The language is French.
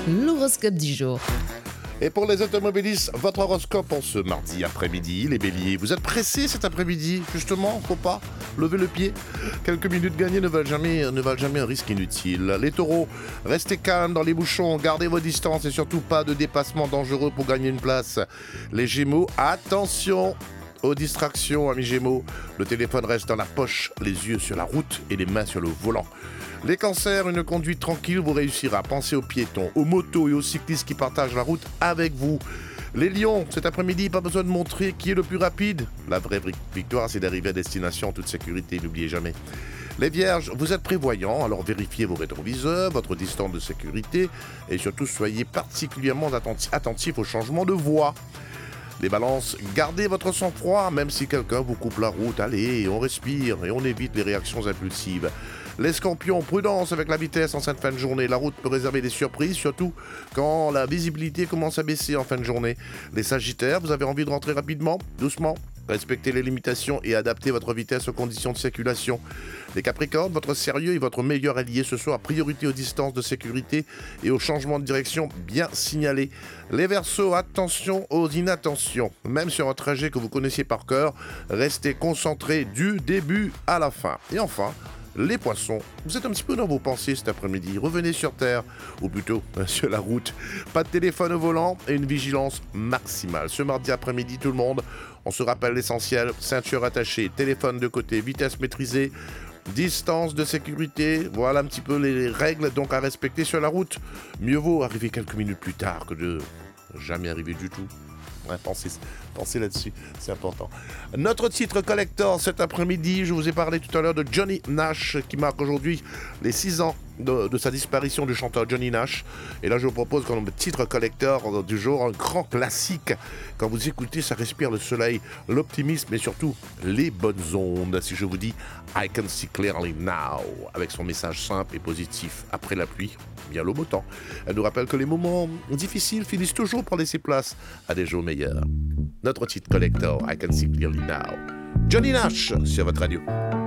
l'horoscope du jour. Et pour les automobilistes, votre horoscope en ce mardi après-midi, les béliers. Vous êtes pressés cet après-midi, justement, faut pas lever le pied. Quelques minutes gagnées ne valent jamais un risque inutile. Les taureaux, restez calmes dans les bouchons, gardez vos distances et surtout pas de dépassement dangereux pour gagner une place. Les gémeaux, attention aux distractions, amis gémeaux. Le téléphone reste dans la poche, les yeux sur la route et les mains sur le volant. Les cancers, une conduite tranquille vous réussira. Pensez aux piétons, aux motos et aux cyclistes qui partagent la route avec vous. Les lions, cet après-midi, pas besoin de montrer qui est le plus rapide. La vraie victoire, c'est d'arriver à destination en toute sécurité, n'oubliez jamais. Les vierges, vous êtes prévoyants, alors vérifiez vos rétroviseurs, votre distance de sécurité et surtout soyez particulièrement attentifs aux changements de voie. Les balances, gardez votre sang-froid, même si quelqu'un vous coupe la route. Allez, on respire et on évite les réactions impulsives. Les scorpions, prudence avec la vitesse en cette fin de journée. La route peut réserver des surprises, surtout quand la visibilité commence à baisser en fin de journée. Les sagittaires, vous avez envie de rentrer rapidement, doucement. Respectez les limitations et adaptez votre vitesse aux conditions de circulation. Les Capricornes, votre sérieux est votre meilleur allié ce soir. Priorité aux distances de sécurité et aux changements de direction bien signalés. Les Verseaux, attention aux inattentions. Même sur un trajet que vous connaissiez par cœur, restez concentrés du début à la fin. Et enfin, les poissons, vous êtes un petit peu dans vos pensées cet après-midi. Revenez sur Terre, ou plutôt sur la route. Pas de téléphone au volant et une vigilance maximale. Ce mardi après-midi, tout le monde, on se rappelle l'essentiel. Ceinture attachée, téléphone de côté, vitesse maîtrisée, distance de sécurité. Voilà un petit peu les règles donc à respecter sur la route. Mieux vaut arriver quelques minutes plus tard que de jamais arriver du tout. Ouais, pensez là-dessus, c'est important. Notre titre collector cet après-midi, je vous ai parlé tout à l'heure de Johnny Nash qui marque aujourd'hui les 6 ans de sa disparition du chanteur Johnny Nash. Et là, je vous propose comme titre collector du jour un grand classique. Quand vous écoutez, ça respire le soleil, l'optimisme et surtout les bonnes ondes. Si je vous dis I Can See Clearly Now, avec son message simple et positif. Après la pluie, bien le beau temps. Elle nous rappelle que les moments difficiles finissent toujours par laisser place à des jours meilleurs. Notre titre collector, I Can See Clearly Now. Johnny Nash sur votre radio.